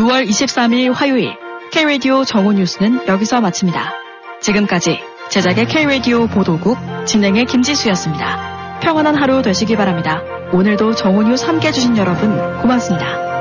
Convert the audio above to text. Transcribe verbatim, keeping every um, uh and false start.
유월 이십삼일 화요일 K-라디오 정오 뉴스는 여기서 마칩니다. 지금까지 제작의 K-라디오 보도국, 진행의 김지수였습니다. 평안한 하루 되시기 바랍니다. 오늘도 정오 뉴스 함께해 주신 여러분 고맙습니다.